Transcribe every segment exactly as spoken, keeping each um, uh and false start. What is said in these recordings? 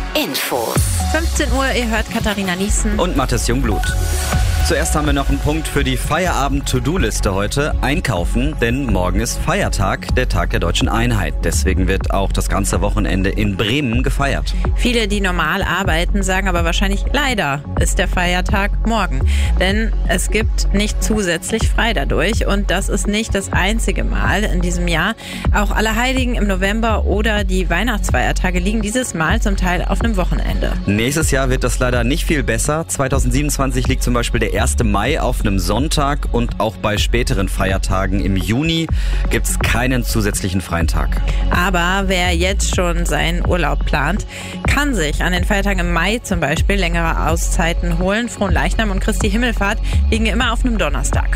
Infos. fünfzehn Uhr, ihr hört Katharina Niesen und Mathis Jungblut. Zuerst haben wir noch einen Punkt für die Feierabend-To-Do-Liste heute. Einkaufen, denn morgen ist Feiertag, der Tag der Deutschen Einheit. Deswegen wird auch das ganze Wochenende in Bremen gefeiert. Viele, die normal arbeiten, sagen aber wahrscheinlich, leider ist der Feiertag morgen. Denn es gibt nicht zusätzlich frei dadurch. Und das ist nicht das einzige Mal in diesem Jahr. Auch Allerheiligen im November oder die Weihnachtsfeiertage liegen dieses Mal zum Teil auf einem Wochenende. Nächstes Jahr wird das leider nicht viel besser. zweitausendsiebenundzwanzig liegt zum Beispiel der erste Mai auf einem Sonntag und auch bei späteren Feiertagen im Juni gibt es keinen zusätzlichen freien Tag. Aber wer jetzt schon seinen Urlaub plant, kann sich an den Feiertagen im Mai zum Beispiel längere Auszeiten holen. Fronleichnam und Christi Himmelfahrt liegen immer auf einem Donnerstag.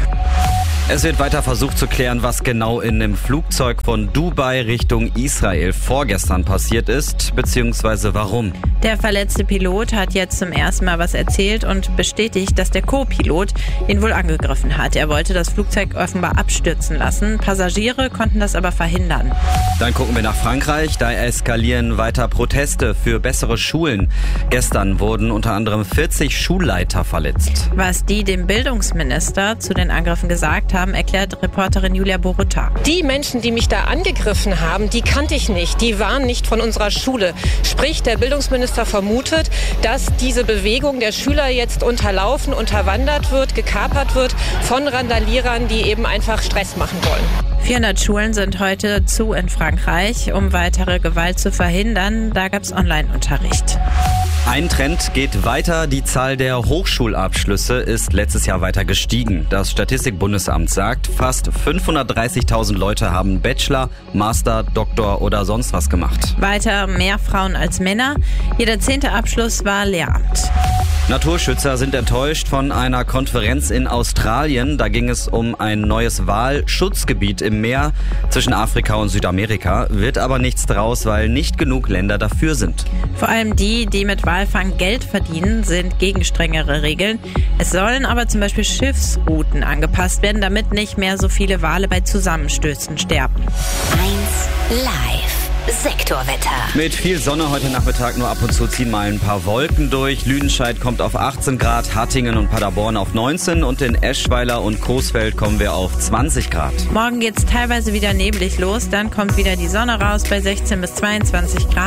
Es wird weiter versucht zu klären, was genau in einem Flugzeug von Dubai Richtung Israel vorgestern passiert ist, beziehungsweise warum. Der verletzte Pilot hat jetzt zum ersten Mal was erzählt und bestätigt, dass der Co-Pilot ihn wohl angegriffen hat. Er wollte das Flugzeug offenbar abstürzen lassen. Passagiere konnten das aber verhindern. Dann gucken wir nach Frankreich. Da eskalieren weiter Proteste für bessere Schulen. Gestern wurden unter anderem vierzig Schulleiter verletzt. Was die dem Bildungsminister zu den Angriffen gesagt haben, erklärt Reporterin Julia Borutta. Die Menschen, die mich da angegriffen haben, die kannte ich nicht. Die waren nicht von unserer Schule. Sprich, der Bildungsminister vermutet, dass diese Bewegung der Schüler jetzt unterlaufen, unterwandert wird, gekapert wird von Randalierern, die eben einfach Stress machen wollen. vierhundert Schulen sind heute zu in Frankreich, um weitere Gewalt zu verhindern. Da gab es Online-Unterricht. Ein Trend geht weiter. Die Zahl der Hochschulabschlüsse ist letztes Jahr weiter gestiegen. Das Statistikbundesamt sagt, fast fünfhundertdreißigtausend Leute haben Bachelor, Master, Doktor oder sonst was gemacht. Weiter mehr Frauen als Männer. Jeder zehnte Abschluss war Lehramt. Naturschützer sind enttäuscht von einer Konferenz in Australien. Da ging es um ein neues Walschutzgebiet im Meer zwischen Afrika und Südamerika. Wird aber nichts draus, weil nicht genug Länder dafür sind. Vor allem die, die mit Walfang Geld verdienen, sind gegen strengere Regeln. Es sollen aber zum Beispiel Schiffsrouten angepasst werden, damit nicht mehr so viele Wale bei Zusammenstößen sterben. eins live. Sektorwetter. Mit viel Sonne heute Nachmittag, nur ab und zu ziehen mal ein paar Wolken durch. Lüdenscheid kommt auf achtzehn Grad, Hattingen und Paderborn auf neunzehn und in Eschweiler und Coesfeld kommen wir auf zwanzig Grad. Morgen geht's teilweise wieder neblig los, dann kommt wieder die Sonne raus bei sechzehn bis zweiundzwanzig Grad.